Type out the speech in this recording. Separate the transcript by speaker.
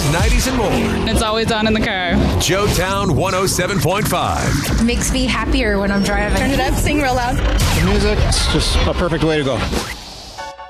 Speaker 1: 90s, and more.
Speaker 2: It's always on in the car.
Speaker 1: Joetown 107.5.
Speaker 3: Makes me happier when I'm driving.
Speaker 4: Turn it up, sing real loud.
Speaker 5: The music, it's just a perfect way to go.